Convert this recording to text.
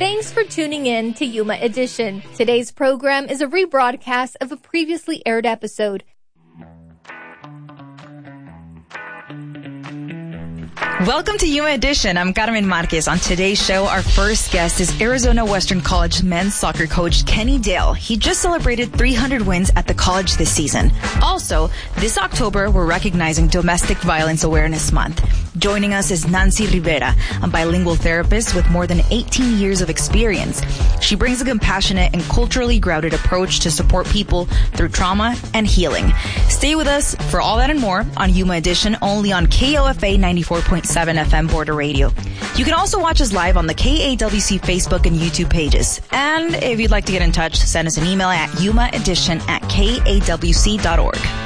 Thanks for tuning in to Yuma Edition. Today's program is a rebroadcast of a previously aired episode. Welcome to Yuma Edition. I'm Carmen Marquez. On today's show, our first guest is Arizona Western College men's soccer coach Kenny Dale. He just celebrated 300 wins at the college this season. Also, this October, we're recognizing Domestic Violence Awareness Month. Joining us is Nancy Rivera, a bilingual therapist with more than 18 years of experience. She brings a compassionate and culturally grounded approach to support people through trauma and healing. Stay with us for all that and more on Yuma Edition, only on KOFA 94.7 FM Border Radio. You can also watch us live on the KAWC Facebook and YouTube pages. And if you'd like to get in touch, send us an email at yumaedition@kawc.org.